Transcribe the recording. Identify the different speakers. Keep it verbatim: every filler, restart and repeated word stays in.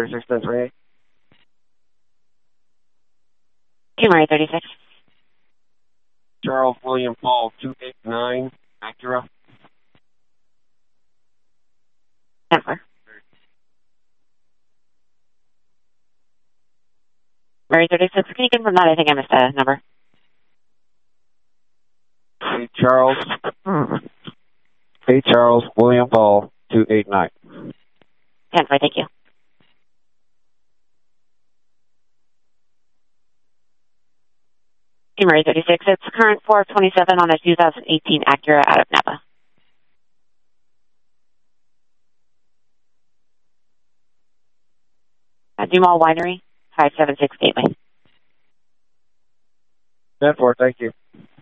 Speaker 1: thirty-six, ten twenty-eight.
Speaker 2: Camry thirty-six.
Speaker 1: Charles William Paul, two eight nine, Acura.
Speaker 2: Denver. Mary thirty-six, can you confirm that? I think I missed a number.
Speaker 1: Hey, Charles. Hey, Charles William Paul, two eight nine.
Speaker 2: Denver, thank you. Mary thirty-six, it's current four twenty-seven on a two thousand eighteen Acura out of Napa. At Dumal Winery, five seven six Gateway.
Speaker 1: ten four, thank you.